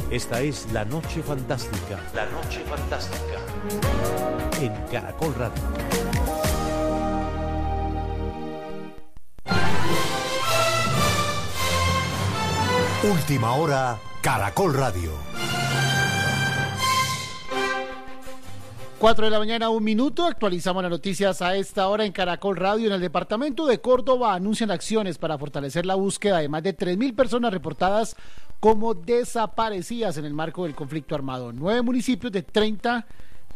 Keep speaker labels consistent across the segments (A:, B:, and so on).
A: Esta es La Noche Fantástica. La Noche Fantástica. En Caracol Radio.
B: Última hora, Caracol Radio.
C: 4 de la mañana, 1 minuto. Actualizamos las noticias a esta hora en Caracol Radio. En el departamento de Córdoba anuncian acciones para fortalecer la búsqueda de más de 3.000 personas reportadas como desaparecidas en el marco del conflicto armado. 9 municipios de 30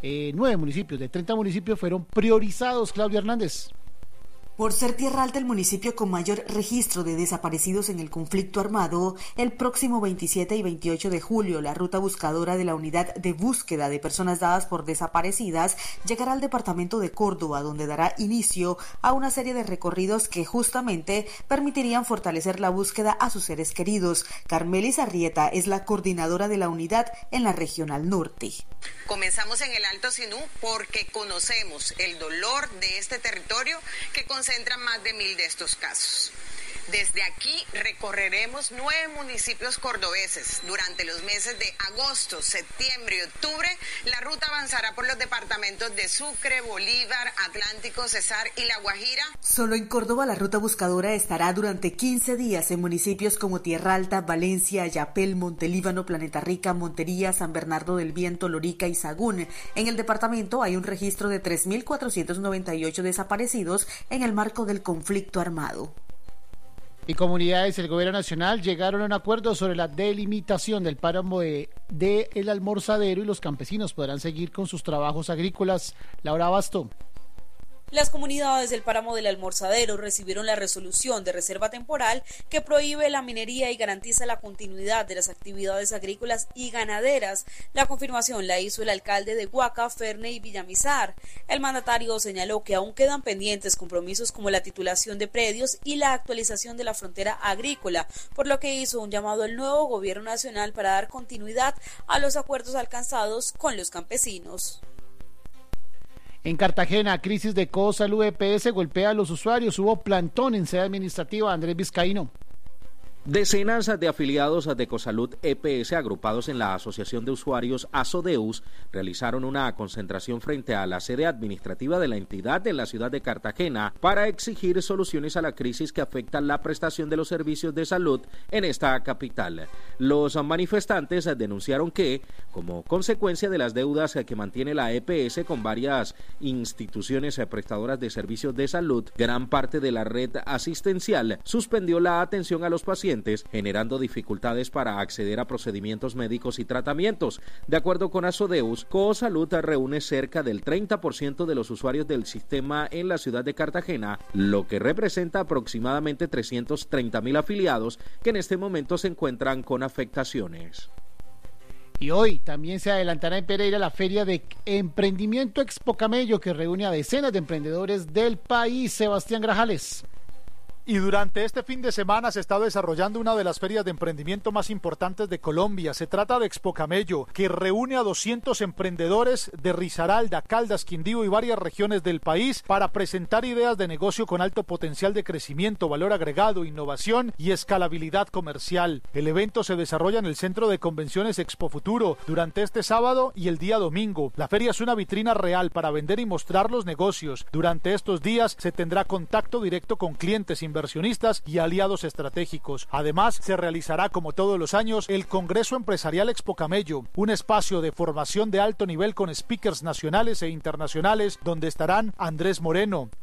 C: municipios fueron priorizados. Claudia Hernández.
D: Por ser Tierra Alta el municipio con mayor registro de desaparecidos en el conflicto armado, el próximo 27 y 28 de julio, la ruta buscadora de la Unidad de Búsqueda de Personas Dadas por Desaparecidas llegará al departamento de Córdoba, donde dará inicio a una serie de recorridos que justamente permitirían fortalecer la búsqueda a sus seres queridos. Carmelis Arrieta es la coordinadora de la unidad en la Regional Norte.
E: Comenzamos en el Alto Sinú porque conocemos el dolor de este territorio que concentran más de 1.000 de estos casos. Desde aquí recorreremos 9 municipios cordobeses. Durante los meses de agosto, septiembre y octubre, la ruta avanzará por los departamentos de Sucre, Bolívar, Atlántico, Cesar y La Guajira.
D: Solo en Córdoba la ruta buscadora estará durante 15 días en municipios como Tierra Alta, Valencia, Ayapel, Montelíbano, Planeta Rica, Montería, San Bernardo del Viento, Lorica y Sagún. En el departamento hay un registro de 3.498 desaparecidos en el marco del conflicto armado.
C: Y comunidades del gobierno nacional llegaron a un acuerdo sobre la delimitación del páramo de El Almorzadero y los campesinos podrán seguir con sus trabajos agrícolas. Laura Abasto.
F: Las comunidades del páramo del Almorzadero recibieron la resolución de reserva temporal que prohíbe la minería y garantiza la continuidad de las actividades agrícolas y ganaderas. La confirmación la hizo el alcalde de Huaca, Ferne y Villamizar. El mandatario señaló que aún quedan pendientes compromisos como la titulación de predios y la actualización de la frontera agrícola, por lo que hizo un llamado al nuevo gobierno nacional para dar continuidad a los acuerdos alcanzados con los campesinos.
C: En Cartagena, crisis de Cosalud EPS golpea a los usuarios. Hubo plantón en sede administrativa. Andrés Vizcaíno.
G: Decenas de afiliados de Cosalud EPS agrupados en la Asociación de Usuarios ASODEUS realizaron una concentración frente a la sede administrativa de la entidad en la ciudad de Cartagena para exigir soluciones a la crisis que afecta la prestación de los servicios de salud en esta capital. Los manifestantes denunciaron que, como consecuencia de las deudas que mantiene la EPS con varias instituciones prestadoras de servicios de salud, gran parte de la red asistencial suspendió la atención a los pacientes, generando dificultades para acceder a procedimientos médicos y tratamientos. De acuerdo con ASODEUS, Cosalud reúne cerca del 30% de los usuarios del sistema en la ciudad de Cartagena, lo que representa aproximadamente 330.000 afiliados que en este momento se encuentran con afectaciones.
C: Y hoy también se adelantará en Pereira la Feria de Emprendimiento Expo Camello, que reúne a decenas de emprendedores del país. Sebastián Grajales.
H: Y durante este fin de semana se está desarrollando una de las ferias de emprendimiento más importantes de Colombia. Se trata de Expo Camello, que reúne a 200 emprendedores de Risaralda, Caldas, Quindío y varias regiones del país para presentar ideas de negocio con alto potencial de crecimiento, valor agregado, innovación y escalabilidad comercial. El evento se desarrolla en el Centro de Convenciones Expo Futuro durante este sábado y el día domingo. La feria es una vitrina real para vender y mostrar los negocios. Durante estos días se tendrá contacto directo con clientes, inversionistas y aliados estratégicos. Además, se realizará como todos los años el Congreso Empresarial Expo Camello, un espacio de formación de alto nivel con speakers nacionales e internacionales donde estarán Andrés Moreno,